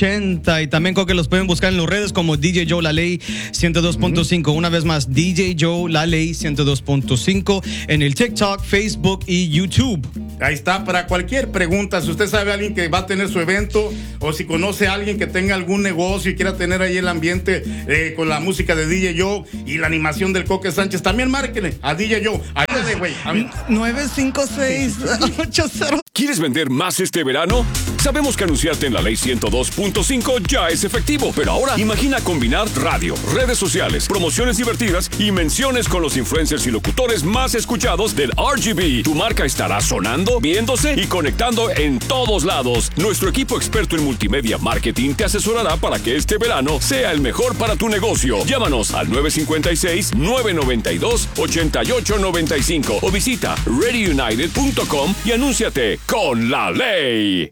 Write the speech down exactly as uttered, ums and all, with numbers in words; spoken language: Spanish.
ochenta. Y también creo que los pueden buscar en las redes como D J Joe La Ley ciento dos punto cinco. Uh-huh. Una vez más, D J Joe La Ley ciento dos punto cinco en el TikTok, Facebook y YouTube. Ahí está, para cualquier pregunta, si usted sabe a alguien que va a tener su evento o si conoce a alguien que tenga algún negocio y quiera tener ahí el ambiente eh, con la música de D J Joe y la animación del Coque Sánchez, también márquenle a D J Joe. Ayúdale, güey. nueve cinco seis ocho cero. ¿Quieres vender más este verano? Sabemos que anunciarte en la Ley ciento dos punto cinco ya es efectivo, pero ahora imagina combinar radio, redes sociales, promociones divertidas y menciones con los influencers y locutores más escuchados del R G B. Tu marca estará sonando, viéndose y conectando en todos lados. Nuestro equipo experto en multimedia marketing te asesorará para que este verano sea el mejor para tu negocio. Llámanos al nueve cinco seis, nueve nueve dos, ocho ocho nueve cinco o visita ready united punto com y anúnciate con la Ley.